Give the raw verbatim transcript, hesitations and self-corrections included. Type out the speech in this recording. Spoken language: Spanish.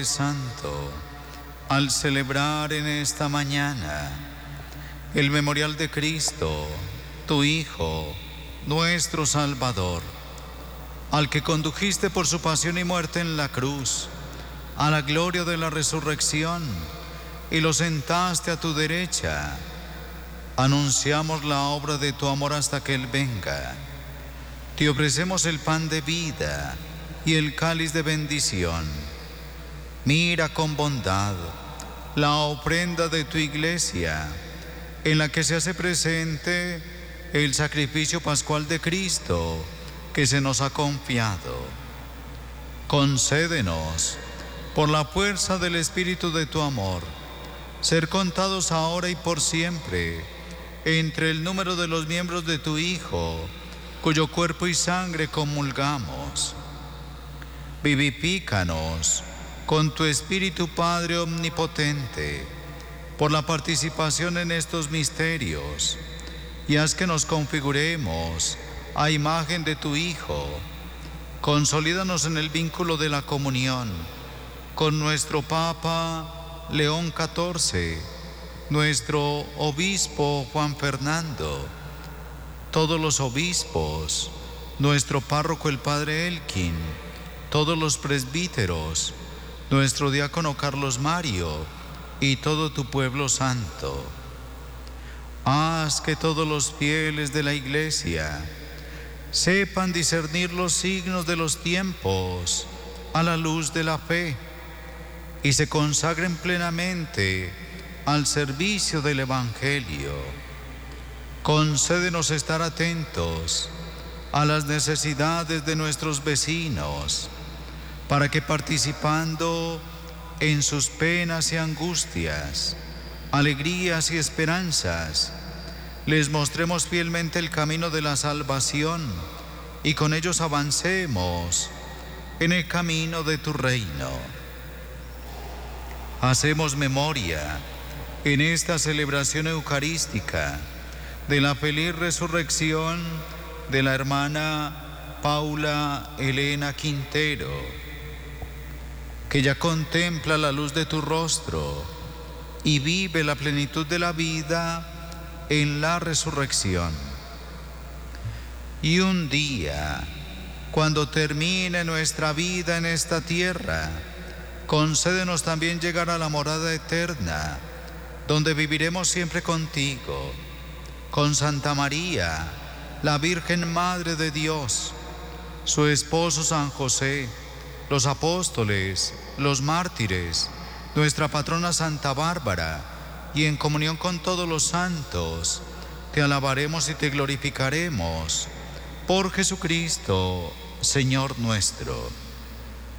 Santo, al celebrar en esta mañana el memorial de Cristo, tu Hijo, nuestro Salvador, al que condujiste por su pasión y muerte en la cruz, a la gloria de la resurrección, y lo sentaste a tu derecha, anunciamos la obra de tu amor hasta que Él venga. Te ofrecemos el pan de vida y el cáliz de bendición. Mira con bondad la ofrenda de tu iglesia, en la que se hace presente el sacrificio pascual de Cristo que se nos ha confiado. Concédenos, por la fuerza del Espíritu de tu amor, ser contados ahora y por siempre entre el número de los miembros de tu Hijo, cuyo cuerpo y sangre comulgamos. Vivifícanos con tu Espíritu Padre omnipotente, por la participación en estos misterios, y haz que nos configuremos a imagen de tu Hijo. Consolídanos en el vínculo de la comunión con nuestro Papa León catorce, nuestro Obispo Juan Fernando, todos los obispos, nuestro párroco el Padre Elkin, todos los presbíteros, nuestro diácono Carlos Mario y todo tu pueblo santo. Haz que todos los fieles de la Iglesia sepan discernir los signos de los tiempos a la luz de la fe y se consagren plenamente al servicio del Evangelio. Concédenos estar atentos a las necesidades de nuestros vecinos, para que participando en sus penas y angustias, alegrías y esperanzas, les mostremos fielmente el camino de la salvación y con ellos avancemos en el camino de tu reino. Hacemos memoria en esta celebración eucarística de la feliz resurrección de la hermana Paula Elena Quintero, que ya contempla la luz de tu rostro y vive la plenitud de la vida en la resurrección. Y un día, cuando termine nuestra vida en esta tierra, concédenos también llegar a la morada eterna, donde viviremos siempre contigo, con Santa María, la Virgen Madre de Dios, su esposo San José, los apóstoles, los mártires, nuestra patrona Santa Bárbara, y en comunión con todos los santos, te alabaremos y te glorificaremos por Jesucristo, Señor nuestro.